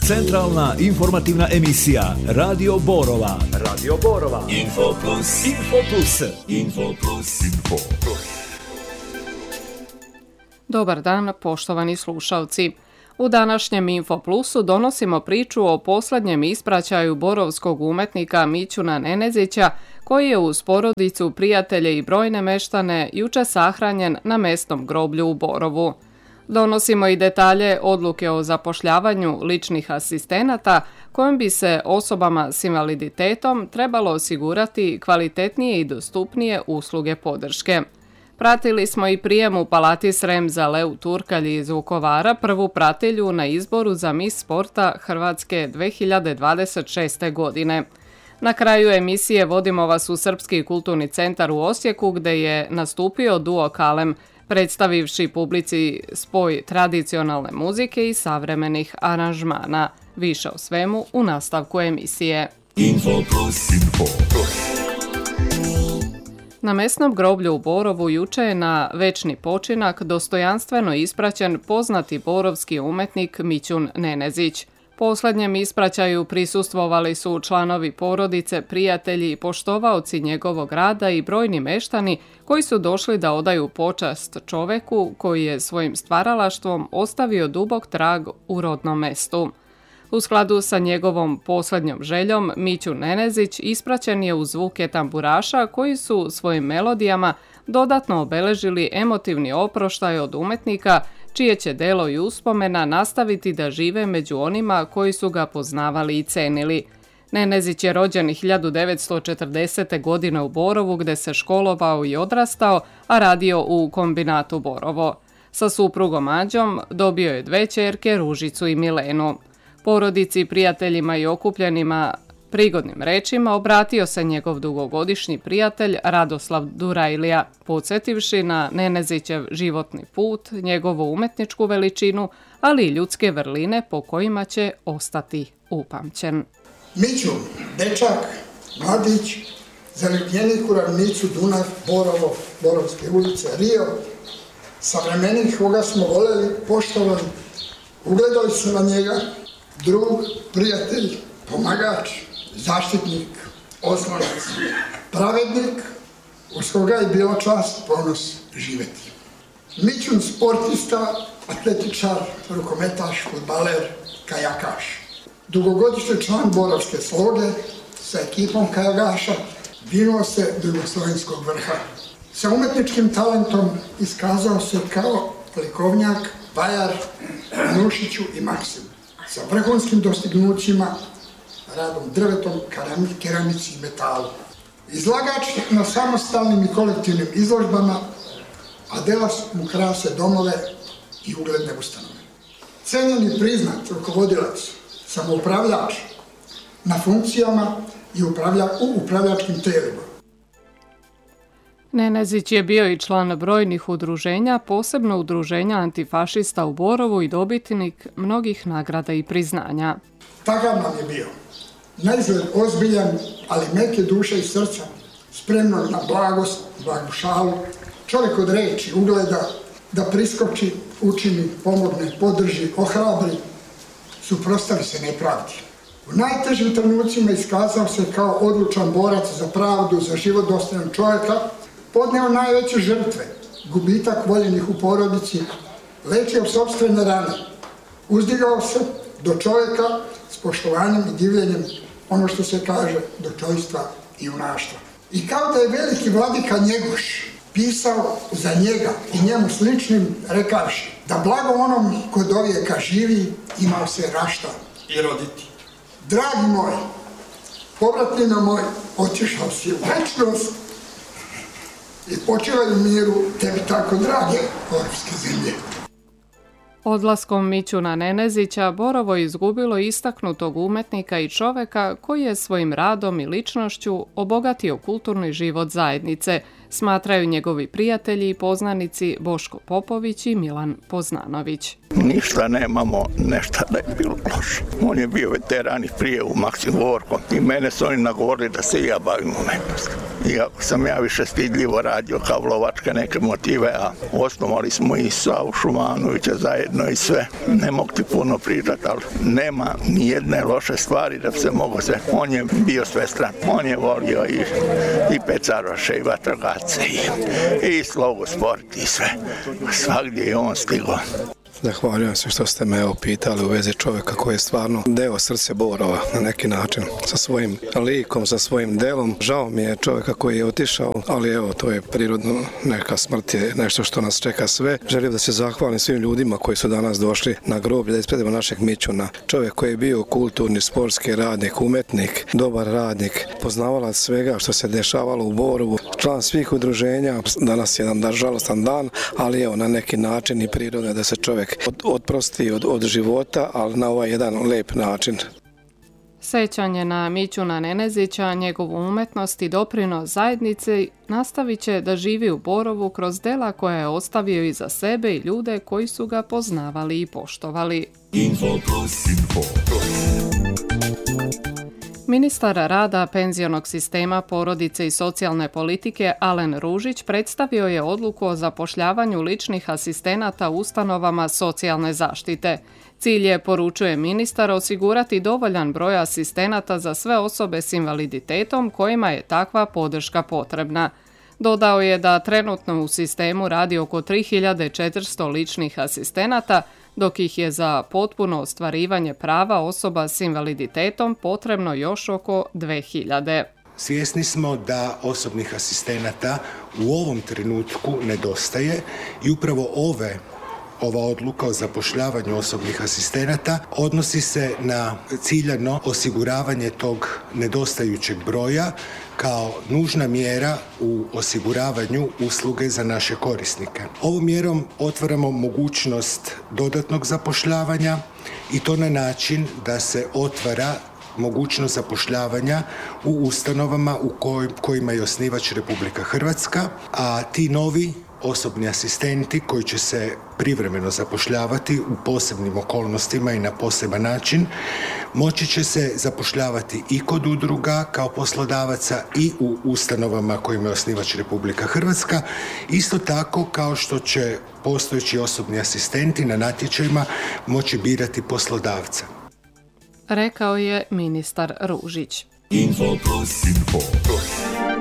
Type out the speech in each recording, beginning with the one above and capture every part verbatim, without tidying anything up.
Centralna informativna emisija Radio Borova. Radio Borova. Info Plus. Info Plus. Info Plus. Info Plus. Dobar dan, poštovani slušalci. U današnjem Info Plusu donosimo priču o posljednjem ispraćaju borovskog umetnika Mićuna Nenezića, koji je uz porodicu, prijatelje i brojne meštane juče sahranjen na mesnom groblju u Borovu. Donosimo i detalje odluke o zapošljavanju ličnih asistenata kojim bi se osobama s invaliditetom trebalo osigurati kvalitetnije i dostupnije usluge podrške. Pratili smo i prijem u Palati Srem za Leu Turkalj iz Vukovara, prvu pratilju na izboru za Miss sporta Hrvatske dve hiljade dvadeset šeste. godine. Na kraju emisije vodimo vas u Srpski kulturni centar u Osijeku, gde je nastupio duo Kalem, predstavivši publici spoj tradicionalne muzike i savremenih aranžmana. Više o svemu u nastavku emisije. Info Plus. Info Plus. Na mesnom groblju u Borovu juče je na večni počinak dostojanstveno ispraćen poznati borovski umetnik Mićun Nenezić. Posljednjem ispraćaju prisustvovali su članovi porodice, prijatelji i poštovaoci njegovog rada i brojni meštani koji su došli da odaju počast čoveku koji je svojim stvaralaštvom ostavio dubok trag u rodnom mestu. U skladu sa njegovom posljednjom željom, Mićun Nenezić ispraćen je u zvuke tamburaša koji su svojim melodijama dodatno obeležili emotivni oproštaj od umetnika, čije će delo i uspomena nastaviti da žive među onima koji su ga poznavali i cenili. Nenezić je rođen hiljadu devetsto četrdesete. godine u Borovu, gde se školovao i odrastao, a radio u kombinatu Borovo. Sa suprugom Ađom dobio je dve ćerke, Ružicu i Milenu. Porodici, prijateljima i okupljenima prigodnim rečima obratio se njegov dugogodišnji prijatelj Radoslav Durajlija, podsjetivši na Nenezićev životni put, njegovu umetničku veličinu, ali i ljudske vrline po kojima će ostati upamćen. Mićun, dečak, mladić, zaljubljenik u ravnicu Dunav, Borovo, Borovske ulice, Rio, savremenik koga smo voljeli, poštovali, ugledali su na njega, drug, prijatelj, pomagač, zaštitnik, oslonac, pravednik, uz koga je bilo čast ponos živjeti. Mićun sportista, atletičar, rukometaš, fudbaler, kajakaš. Dugogodišnji član Borovske sloge sa ekipom kajakaša vinuo se do jugoslovenskog vrha. Sa umetničkim talentom iskazao se kao likovnjak, vajar, Nušiću i Maksim. Sa vrhunskim dostignućima, radom drvetom, keramici i metalu. Izlagač na samostalnim i kolektivnim izložbama, a dela mu krase domove i ugledne ustanove. Cenjen i priznat rukovodilac, samoupravljač na funkcijama i upravlja, u upravljačkim telima. Nenezić je bio i član brojnih udruženja, posebno udruženja antifašista u Borovu i dobitnik mnogih nagrada i priznanja. Takav nam je bio. Naizgled ozbiljan, ali meke duše i srca, spremnog na blagost, blagu šalu, čovjek od reči, ugleda, da priskoči, učini, pomogne, podrži, ohrabri, suprotstavi se nepravdi. U najtežim trenucima iskazao se kao odlučan borac za pravdu, za život dostojan čovjeka, podneo najveće žrtve, gubitak voljenih u porodici, lečio sopstvene rane, uzdigao se do čovjeka s poštovanjem i divljenjem, ono što se kaže, do čojstva i junaštva. I kao da je veliki vladika Njegoš pisao za njega i njemu sličnim, rekavši da blago onom ko do vijeka živi, imao se rašta i roditi. Dragi moj, povratnino moj, otišao si u večnost i počivaj u miru tebi tako drage borovske zemlje. Odlaskom Mićuna Nenezića Borovo je izgubilo istaknutog umetnika i čoveka koji je svojim radom i ličnošću obogatio kulturni život zajednice, smatraju njegovi prijatelji i poznanici Boško Popović i Milan Poznanović. Ništa nemamo, nešto da je bilo loše. On je bio veteran i prije u Maksim Gorkom i mene su oni nagovorili da se i ja bavim umetnosti. Iako sam ja više stidljivo radio kao Vlovačka neke motive, a osnovali smo i Savu Šumanovića zajedno i sve. Ne mogu ti puno pričati, ali nema ni jedne loše stvari da se mogu se. On je bio svestran, on je volio i, i pecaroše i vatrogasce i, i slogu sport i sve. Svagdje je on stigao. Zahvaljujem se što ste me evo pitali u vezi čovjeka koji je stvarno deo srce Borova na neki način sa svojim likom, sa svojim delom. Žao mi je čovjeka koji je otišao, ali evo to je prirodno, neka smrt je nešto što nas čeka sve. Želim da se zahvalim svim ljudima koji su danas došli na groblje da ispredimo našeg Mićuna. Čovjek koji je bio kulturni, sportski radnik, umetnik, dobar radnik, poznavalac svega što se dešavalo u Borovu, član svih udruženja. Danas je jedan žalostan dan, ali evo na neki način i prirodno da se čovjek Od, odprosti od, od života, ali na ovaj jedan lep način. Sećanje na Mićuna Nenezića, njegovu umetnost i doprinos zajednici nastavit će da živi u Borovu kroz dela koja je ostavio iza sebe i ljude koji su ga poznavali i poštovali. Info plus. Info plus. Ministar rada, penzionog sistema, porodice i socijalne politike Alen Ružić predstavio je odluku o zapošljavanju ličnih asistenata u ustanovama socijalne zaštite. Cilj je, poručuje ministar, osigurati dovoljan broj asistenata za sve osobe s invaliditetom kojima je takva podrška potrebna. Dodao je da trenutno u sistemu radi oko tri hiljade četiristo ličnih asistenata, dok ih je za potpuno ostvarivanje prava osoba s invaliditetom potrebno još oko dve hiljade. Svjesni smo da osobnih asistenata u ovom trenutku nedostaje i upravo ove Ova odluka o zapošljavanju osobnih asistenata odnosi se na ciljano osiguravanje tog nedostajućeg broja kao nužna mjera u osiguravanju usluge za naše korisnike. Ovom mjerom otvaramo mogućnost dodatnog zapošljavanja i to na način da se otvara mogućnost zapošljavanja u ustanovama u kojima je osnivač Republika Hrvatska, a ti novi osobni asistenti koji će se privremeno zapošljavati u posebnim okolnostima i na poseban način moći će se zapošljavati i kod udruga kao poslodavaca i u ustanovama kojima je osnivač Republika Hrvatska, isto tako kao što će postojeći osobni asistenti na natječajima moći birati poslodavca. Rekao je ministar Ružić. Info plus. Info plus.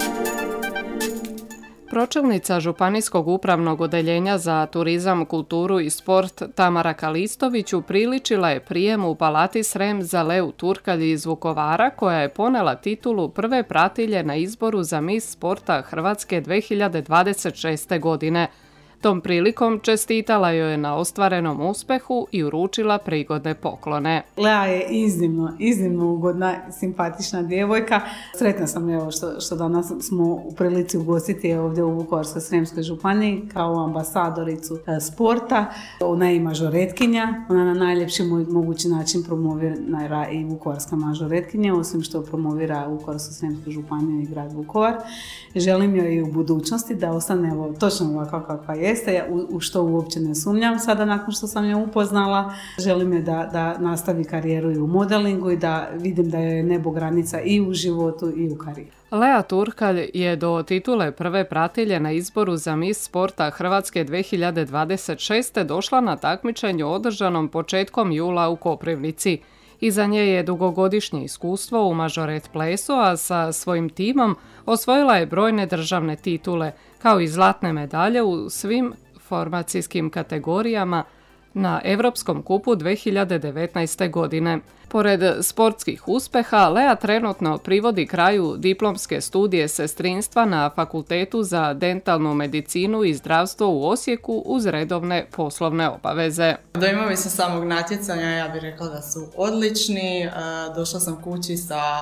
Pročelnica Županijskog upravnog odeljenja za turizam, kulturu i sport Tamara Kalistović upriličila je prijem u Palati Srem za Leu Turkalj iz Vukovara, koja je ponela titulu prve pratilje na izboru za mis sporta Hrvatske dve hiljade dvadeset šeste. godine. Tom prilikom čestitala joj je na ostvarenom uspjehu i uručila prigodne poklone. Lea je iznimno, iznimno ugodna, simpatična djevojka. Sretna sam evo što, što danas smo u prilici ugostiti ovdje u Vukovarsko-srijemskoj županiji kao ambasadoricu sporta. Ona je mažoretkinja, ona na najljepši mogući način promovira i vukovarska mažoretkinja, osim što promovira Vukovarsko-srijemsku županiju i grad Vukovar. Želim joj i u budućnosti da ostane evo, točno ovako kakva jeste, u, u što uopće ne sumnjam sada nakon što sam je upoznala. Želim je da, da nastavi karijeru i u modelingu i da vidim da je nebo granica i u životu i u karijeri. Lea Turkalj je do titule prve pratilje na izboru za mis sporta Hrvatske dve hiljade dvadeset šeste. došla na takmičenju održanom početkom jula u Koprivnici. Iza nje je dugogodišnje iskustvo u mažoret plesu, a sa svojim timom osvojila je brojne državne titule, kao i zlatne medalje u svim formacijskim kategorijama na Europskom kupu dve hiljade devetnaeste. godine. Pored sportskih uspjeha, Lea trenutno privodi kraju diplomske studije sestrinstva na Fakultetu za dentalnu medicinu i zdravstvo u Osijeku uz redovne poslovne obaveze. Dojmovi sa samog natjecanja ja bih rekla da su odlični. Došla sam kući sa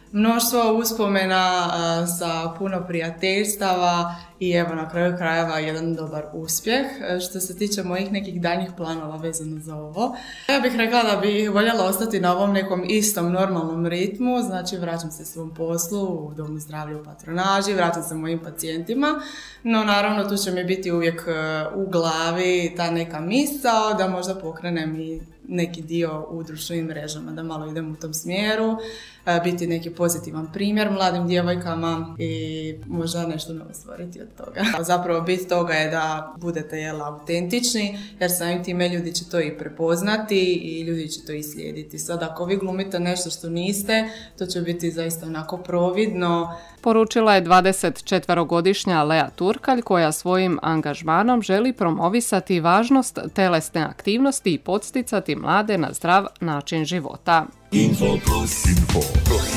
mnoštvo uspomena sa puno prijateljstava i evo na kraju krajeva jedan dobar uspjeh. Što se tiče mojih nekih daljnjih planova vezano za ovo, ja bih rekla da bih voljela ostati na ovom nekom istom normalnom ritmu, znači vraćam se svom poslu u domu zdravlja u patronaži, vraćam se mojim pacijentima, no naravno tu će mi biti uvijek u glavi ta neka misao da možda pokrenem i neki dio u društvenim mrežama, da malo idem u tom smjeru, biti neki pozitivan primjer mladim djevojkama i možda nešto novo stvoriti od toga. Zapravo bit toga je da budete jel, autentični, jer samim time ljudi će to i prepoznati i ljudi će to i slijediti. Sad ako vi glumite nešto što niste, to će biti zaista onako providno. Poručila je dvadesetčetverogodišnja Lea Turkalj koja svojim angažmanom želi promovisati važnost telesne aktivnosti i podsticati mlade na zdrav način života. Info plus. Info plus.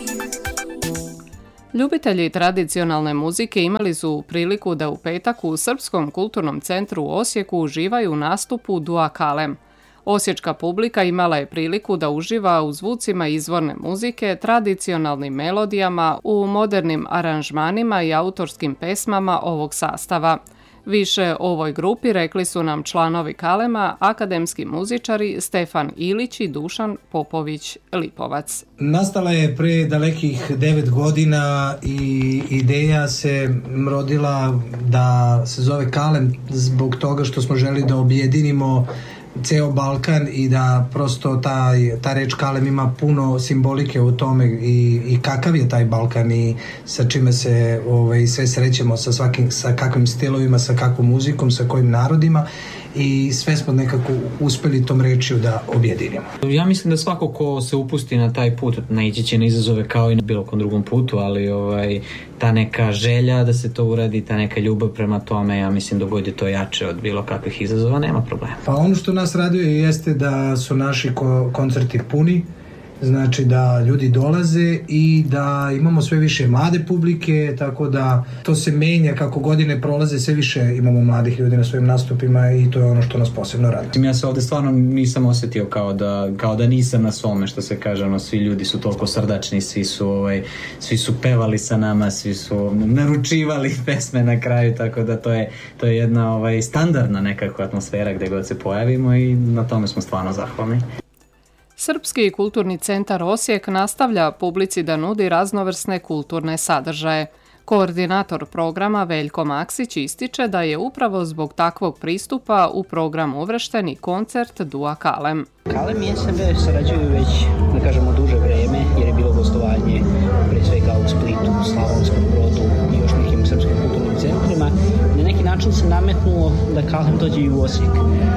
Ljubitelji tradicionalne muzike imali su priliku da u petak u Srpskom kulturnom centru u Osijeku uživaju u nastupu Dua Kalem. Osječka publika imala je priliku da uživa u zvucima izvorne muzike, tradicionalnim melodijama, u modernim aranžmanima i autorskim pesmama ovog sastava. Više o ovoj grupi rekli su nam članovi Kalema, akademski muzičari Stefan Ilić i Dušan Popović-Lipovac. Nastala je pre dalekih devet godina i ideja se rodila da se zove Kalem zbog toga što smo želi da objedinimo ceo Balkan i da prosto taj, ta reč Kalem ima puno simbolike u tome i, i kakav je taj Balkan i sa čime se ovaj, sve srećemo, sa, svakim, sa kakvim stilovima, sa kakvom muzikom, sa kojim narodima i sve smo nekako uspeli tom rečju da objedinimo. Ja mislim da svako ko se upusti na taj put naići će na izazove kao i na bilo kom drugom putu, ali ovaj, ta neka želja da se to uradi, ta neka ljubav prema tome, ja mislim da god je to jače od bilo kakvih izazova, nema problema. Pa ono što nas raduje jeste da su naši ko- koncerti puni, znači da ljudi dolaze i da imamo sve više mlade publike, tako da to se menja kako godine prolaze, sve više imamo mladih ljudi na svojim nastupima i to je ono što nas posebno radi. Ja se ovdje stvarno nisam osjetio kao da, kao da nisam na svome, što se kaže, ono, svi ljudi su toliko srdačni, svi su, ovaj, svi su pevali sa nama, svi su naručivali pesme na kraju, tako da to je, to je jedna ovaj, standardna nekakva atmosfera gdje god se pojavimo i na tome smo stvarno zahvalni. Srpski kulturni centar Osijek nastavlja publici da nudi raznovrsne kulturne sadržaje. Koordinator programa Veljko Maksić ističe da je upravo zbog takvog pristupa u program uvršten i koncert Dua Kalem. Kalem i S B sarađuju već, da kažemo, duže vreme, jer je bilo gostovanje pre svega u Splitu, Slavonskom Brodu i još nekim srpskim kulturnim centrima. Na neki način se nametnulo da Kalem dođe i u Osijek.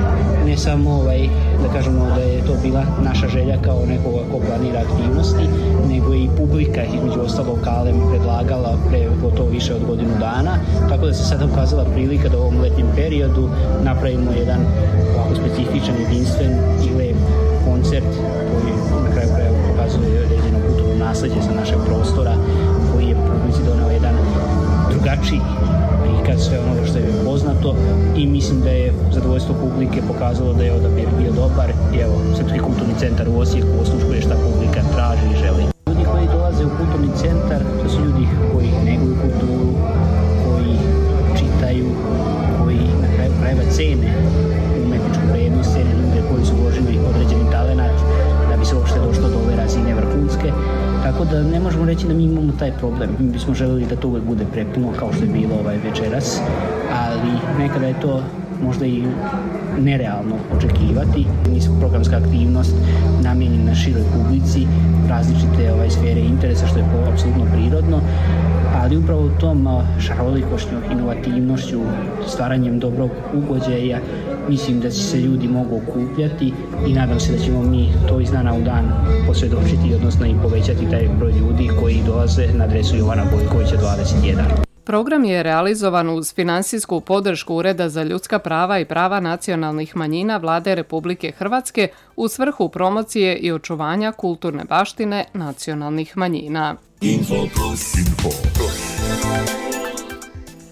Ne samo ovaj, da kažemo da je to bila naša želja kao nekoga ko planira aktivnosti, nego i publika između ostalog Kalem predlagala pre gotovo više od godinu dana, tako da se sada ukazala prilika da u ovom letnjem periodu napravimo jedan ovako specifičan, jedinstven i lep koncert koji na kraju krajeva pokazuje određeno kulturno nasleđe sa našeg prostora, koji je publici donao jedan drugačiji prikaz sve onoga što je poznato i mislim da je zadovoljstvo publike pokazalo da je odabir bio dobar i evo, Srpski kulturni centar u Osijeku osluškuje šta publika traži i želi. Ljudi koji dolaze u kulturni centar, to su ljudi koji neguju kulturu, koji čitaju, koji na kraju krajeva cene umetničku vrednost, cene ljude koji su uložili određeni talenat da bi se uopšte došlo do ove razine vrhunske. Tako da ne možemo reći da mi imamo taj problem. Mi bismo želeli da to uvek bude prepuno kao što je bilo ovaj večeras, ali nekada je to možda i nerealno očekivati. Nisu programska aktivnost namijenjena široj publici, različite ovaj, sfere interesa, što je apsolutno prirodno, ali upravo tom šarolikošću, inovativnošću, stvaranjem dobrog ugođaja, mislim da se ljudi mogu okupljati i nadam se da ćemo mi to iz dana u dan posvjedočiti, odnosno i povećati taj broj ljudi koji dolaze na adresu Jovana Bojkovića dvadeset jedan. Program je realizovan uz finansijsku podršku Ureda za ljudska prava i prava nacionalnih manjina Vlade Republike Hrvatske u svrhu promocije i očuvanja kulturne baštine nacionalnih manjina. Info plus. Info plus.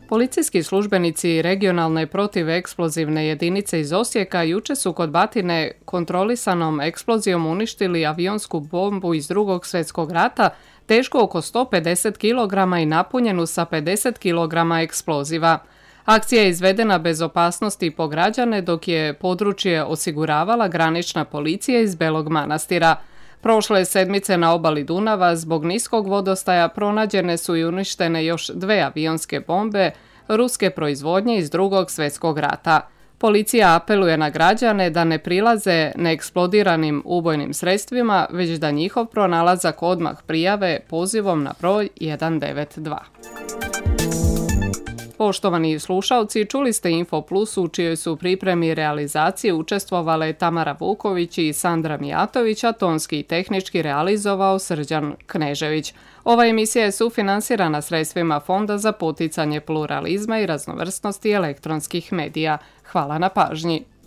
Policijski službenici regionalne protiveksplozivne jedinice iz Osijeka juče su kod Batine kontrolisanom eksplozijom uništili avionsku bombu iz Drugog svjetskog rata tešku oko sto pedeset kilograma i napunjenu sa pedeset kilograma eksploziva. Akcija je izvedena bez opasnosti po građane dok je područje osiguravala granična policija iz Belog Manastira. Prošle sedmice na obali Dunava zbog niskog vodostaja pronađene su i uništene još dve avionske bombe ruske proizvodnje iz Drugog svjetskog rata. Policija apeluje na građane da ne prilaze neeksplodiranim ubojnim sredstvima, već da njihov pronalazak odmah prijave pozivom na broj jedan devet dva. Poštovani slušalci, čuli ste Info Plus u čijoj su pripremi i realizaciji učestvovale Tamara Vuković i Sandra Mijatović, a tonski i tehnički realizovao Srđan Knežević. Ova emisija je sufinansirana sredstvima Fonda za poticanje pluralizma i raznovrsnosti elektronskih medija. Hvala na pažnji.